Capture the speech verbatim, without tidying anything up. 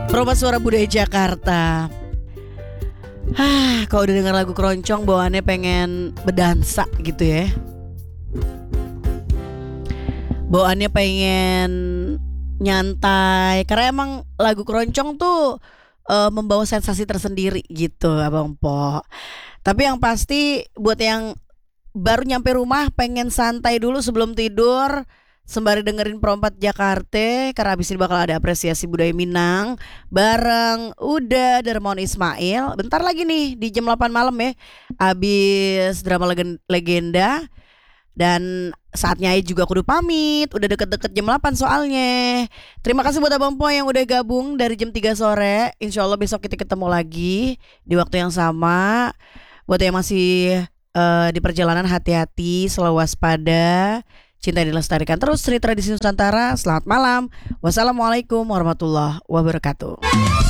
Perubahan Suara Budaya Jakarta. Hah, kalau udah dengar lagu keroncong bawaannya pengen berdansa gitu ya. Bawaannya pengen nyantai karena emang lagu keroncong tuh uh, membawa sensasi tersendiri gitu Abang Po. Tapi yang pasti buat yang baru nyampe rumah pengen santai dulu sebelum tidur sembari dengerin Perompat Jakarta, karena abis ini bakal ada apresiasi budaya Minang bareng Uda Darmawan Ismail. Bentar lagi nih di jam delapan malam ya, abis drama legen- legenda. Dan saatnya Ai juga kudu pamit, udah deket-deket jam delapan soalnya. Terima kasih buat Abang Po yang udah gabung dari jam tiga sore. Insya Allah besok kita ketemu lagi di waktu yang sama. Buat yang masih uh, di perjalanan, hati-hati, selalu waspada. Cinta dilestarikan terus, seni tradisi Nusantara. Selamat malam. Wassalamualaikum warahmatullahi wabarakatuh.